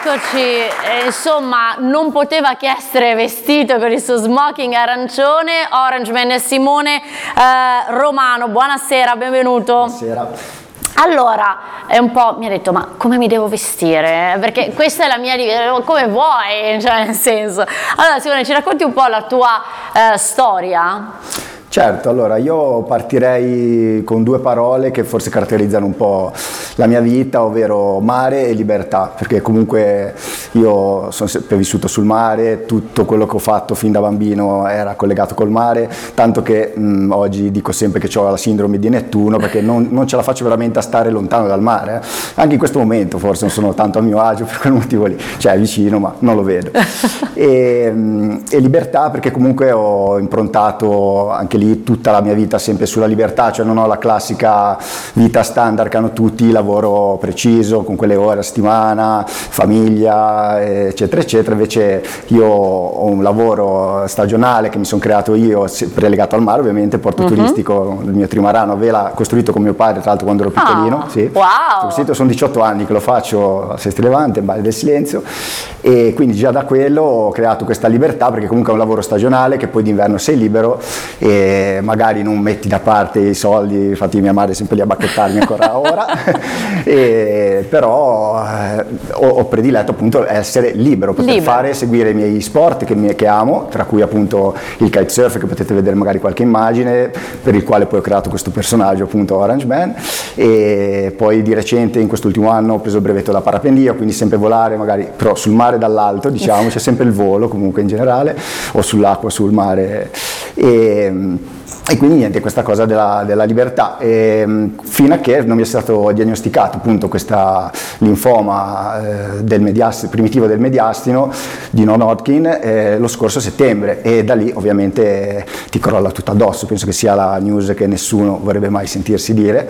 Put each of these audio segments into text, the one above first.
Eccoci, insomma non poteva che essere vestito con il suo smoking arancione, Orange Man e Simone Romano. Buonasera, benvenuto. Buonasera. Allora, è un po', mi ha detto, ma come mi devo vestire? Perché questa è la mia, come vuoi, cioè nel senso. Allora Simone, ci racconti un po' la tua storia? Certo, allora io partirei con due parole che forse caratterizzano un po' la mia vita, ovvero mare e libertà, perché comunque io sono sempre vissuto sul mare, tutto quello che ho fatto fin da bambino era collegato col mare, tanto che oggi dico sempre che ho la sindrome di Nettuno, perché non ce la faccio veramente a stare lontano dal mare, anche in questo momento forse non sono tanto a mio agio per quel motivo lì, cioè vicino ma non lo vedo. E libertà perché comunque ho improntato anche lì tutta la mia vita sempre sulla libertà, cioè non ho la classica vita standard che hanno tutti, lavoro preciso con quelle ore a settimana, famiglia eccetera eccetera, invece io ho un lavoro stagionale che mi sono creato io, sempre legato al mare ovviamente, porto turistico, il mio trimarano a vela costruito con mio padre tra l'altro quando ero piccolino, sì. Wow. Sono 18 anni che lo faccio a Sestri Levante, in Valle del Silenzio, e quindi già da quello ho creato questa libertà perché comunque è un lavoro stagionale che poi d'inverno sei libero e magari non metti da parte i soldi, infatti mia madre è sempre lì a bacchettarmi ancora ora, però ho prediletto appunto essere libero, poter fare, seguire i miei sport che amo, tra cui appunto il kitesurf, che potete vedere magari qualche immagine, per il quale poi ho creato questo personaggio appunto Orange Man, e poi di recente in quest'ultimo anno ho preso il brevetto da parapendio, quindi sempre volare magari però sul mare dall'alto, diciamo, c'è sempre il volo comunque in generale, o sull'acqua, sul mare, e quindi niente, questa cosa della libertà, fino a che non mi è stato diagnosticato appunto questa linfoma primitivo del mediastino di non-Hodgkin lo scorso settembre, e da lì ovviamente ti crolla tutto addosso, penso che sia la news che nessuno vorrebbe mai sentirsi dire,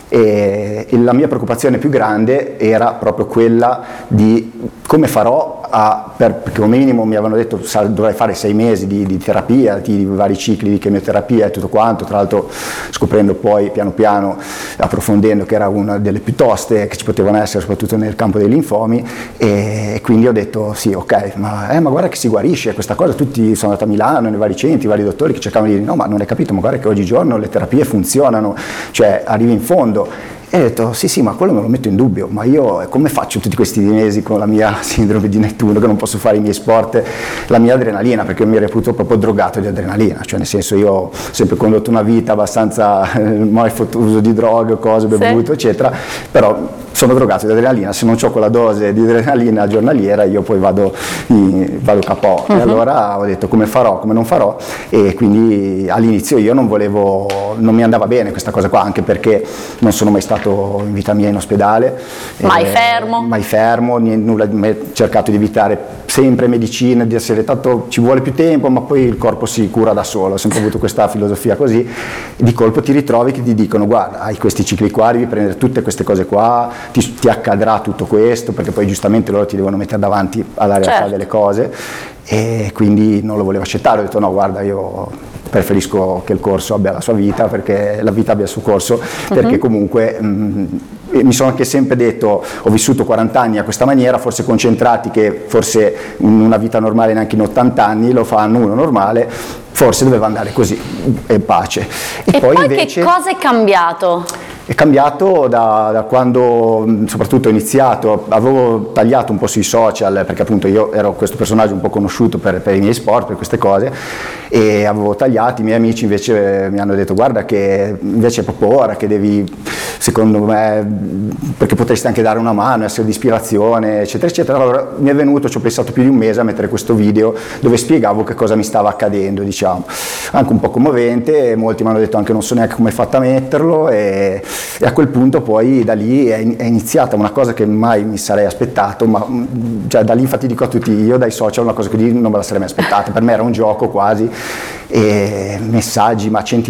e la mia preoccupazione più grande era proprio quella di come farò perché come minimo mi avevano detto dovrei fare 6 mesi di terapia, di vari cicli di chemioterapia e tutto quanto, tra l'altro scoprendo poi piano piano, approfondendo, che era una delle più toste che ci potevano essere soprattutto nel campo dei linfomi, e quindi ho detto sì, ok, ma guarda che si guarisce questa cosa, tutti sono andato a Milano nei vari centri, i vari dottori che cercavano di dire no, ma non hai capito, ma guarda che oggigiorno le terapie funzionano, cioè arrivi in fondo. E ho detto sì, ma quello non lo metto in dubbio, ma io come faccio tutti questi mesi con la mia sindrome di Nettuno che non posso fare i miei sport, la mia adrenalina, perché io mi reputo proprio drogato di adrenalina, cioè nel senso io ho sempre condotto una vita abbastanza mai fatto uso di droghe, cose, bevuto eccetera, però sono drogato di adrenalina, se non ho quella dose di adrenalina giornaliera io poi vado KO. E allora ho detto come farò, come non farò, e quindi all'inizio io non mi andava bene questa cosa qua, anche perché non sono mai stato in vita mia in ospedale, mai fermo, nulla, cercato di evitare sempre medicina, di essere tanto ci vuole più tempo ma poi il corpo si cura da solo, ho sempre avuto questa filosofia così, e di colpo ti ritrovi che ti dicono guarda hai questi cicli qua, devi prendere tutte queste cose qua, ti accadrà tutto questo, perché poi giustamente loro ti devono mettere davanti alla realtà delle cose, e quindi non lo volevo accettare, ho detto no guarda, io preferisco che il corso abbia la sua vita, perché la vita abbia il suo corso, perché comunque mi sono anche sempre detto, ho vissuto 40 anni a questa maniera, forse concentrati che forse in una vita normale neanche in 80 anni lo fanno uno normale, forse doveva andare così, e pace. E poi invece, che cosa è cambiato? È cambiato da quando soprattutto ho iniziato, avevo tagliato un po' sui social, perché appunto io ero questo personaggio un po' conosciuto per i miei sport, per queste cose, e avevo tagliato, i miei amici invece mi hanno detto guarda che invece è proprio ora che devi, secondo me, perché potresti anche dare una mano, essere di ispirazione eccetera eccetera. Allora mi è venuto, ci ho pensato più di un mese a mettere questo video dove spiegavo che cosa mi stava accadendo, diciamo, anche un po' commovente, molti mi hanno detto anche non so neanche come hai fatto a metterlo, e a quel punto poi da lì è iniziata una cosa che mai mi sarei aspettato, ma cioè, da lì infatti dico a tutti, io dai social una cosa così non me la sarei mai aspettata, per me era un gioco quasi, e messaggi ma centinaia